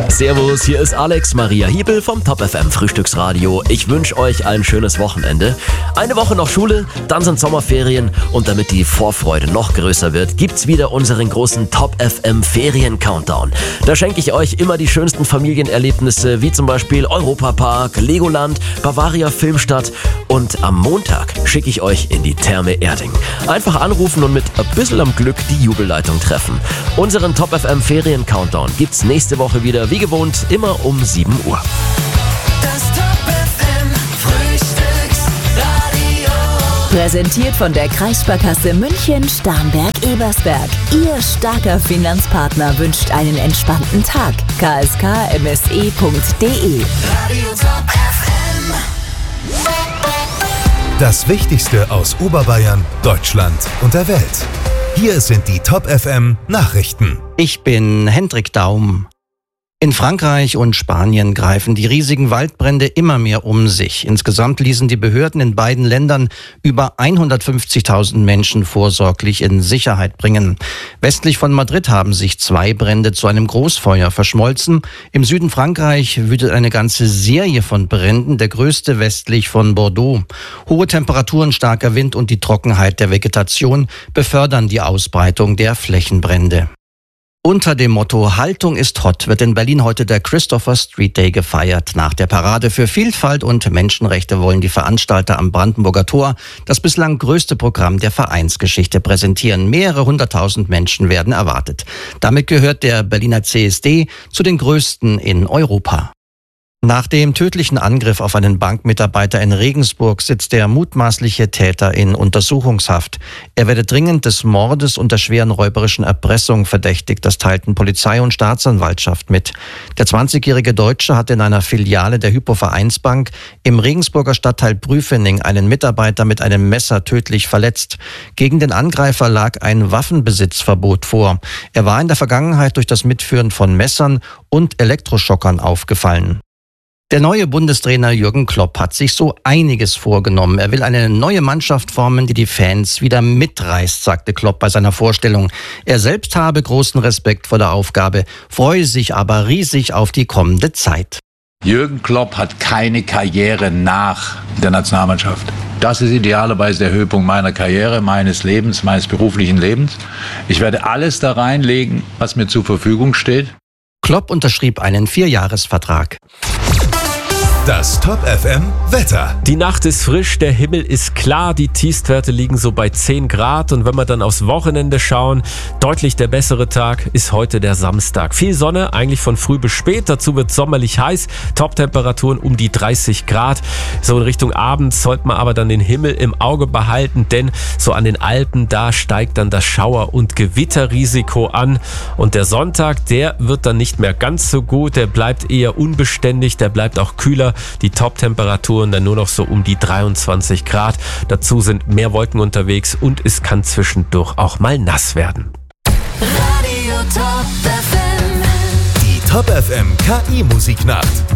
Servus, hier ist Alex Maria Hiebel vom Top FM Frühstücksradio. Ich wünsche euch ein schönes Wochenende. Eine Woche noch Schule, dann sind Sommerferien und damit die Vorfreude noch größer wird, gibt's wieder unseren großen Top FM Ferien Countdown. Da schenke ich euch immer die schönsten Familienerlebnisse, wie zum Beispiel Europapark, Legoland, Bavaria Filmstadt und am Montag schicke ich euch in die Therme Erding. Einfach anrufen und mit ein bisschen am Glück die Jubelleitung treffen. Unseren Top FM Ferien Countdown gibt's nächste Woche wieder, wie gewohnt, immer um 7 Uhr. Das Top FM Frühstücksradio. Präsentiert von der Kreissparkasse München, Starnberg-Ebersberg. Ihr starker Finanzpartner wünscht einen entspannten Tag. kskmse.de. Radio Top FM. Das Wichtigste aus Oberbayern, Deutschland und der Welt. Hier sind die Top FM Nachrichten. Ich bin Hendrik Daum. In Frankreich und Spanien greifen die riesigen Waldbrände immer mehr um sich. Insgesamt ließen die Behörden in beiden Ländern über 150.000 Menschen vorsorglich in Sicherheit bringen. Westlich von Madrid haben sich 2 Brände zu einem Großfeuer verschmolzen. Im Süden Frankreich wütet eine ganze Serie von Bränden, der größte westlich von Bordeaux. Hohe Temperaturen, starker Wind und die Trockenheit der Vegetation befördern die Ausbreitung der Flächenbrände. Unter dem Motto Haltung ist hot wird in Berlin heute der Christopher Street Day gefeiert. Nach der Parade für Vielfalt und Menschenrechte wollen die Veranstalter am Brandenburger Tor das bislang größte Programm der Vereinsgeschichte präsentieren. Mehrere 100.000 Menschen werden erwartet. Damit gehört der Berliner CSD zu den größten in Europa. Nach dem tödlichen Angriff auf einen Bankmitarbeiter in Regensburg sitzt der mutmaßliche Täter in Untersuchungshaft. Er werde dringend des Mordes und der schweren räuberischen Erpressung verdächtigt, das teilten Polizei und Staatsanwaltschaft mit. Der 20-jährige Deutsche hat in einer Filiale der Hypo-Vereinsbank im Regensburger Stadtteil Prüfening einen Mitarbeiter mit einem Messer tödlich verletzt. Gegen den Angreifer lag ein Waffenbesitzverbot vor. Er war in der Vergangenheit durch das Mitführen von Messern und Elektroschockern aufgefallen. Der neue Bundestrainer Jürgen Klopp hat sich so einiges vorgenommen. Er will eine neue Mannschaft formen, die Fans wieder mitreißt, sagte Klopp bei seiner Vorstellung. Er selbst habe großen Respekt vor der Aufgabe, freue sich aber riesig auf die kommende Zeit. Jürgen Klopp hat keine Karriere nach der Nationalmannschaft. Das ist idealerweise der Höhepunkt meiner Karriere, meines Lebens, meines beruflichen Lebens. Ich werde alles da reinlegen, was mir zur Verfügung steht. Klopp unterschrieb einen 4-Jahres-Vertrag. Das Top FM Wetter. Die Nacht ist frisch, der Himmel ist klar, die Tiefstwerte liegen so bei 10 Grad und wenn wir dann aufs Wochenende schauen, deutlich der bessere Tag ist heute der Samstag. Viel Sonne, eigentlich von früh bis spät, dazu wird sommerlich heiß, Top-Temperaturen um die 30 Grad. So in Richtung Abend sollte man aber dann den Himmel im Auge behalten, denn so an den Alpen, da steigt dann das Schauer- und Gewitterrisiko an und der Sonntag, der wird dann nicht mehr ganz so gut, der bleibt eher unbeständig, der bleibt auch kühler. Die Top-Temperaturen dann nur noch so um die 23 Grad. Dazu sind mehr Wolken unterwegs und es kann zwischendurch auch mal nass werden. Radio Top FM. Die Top FM KI Musiknacht.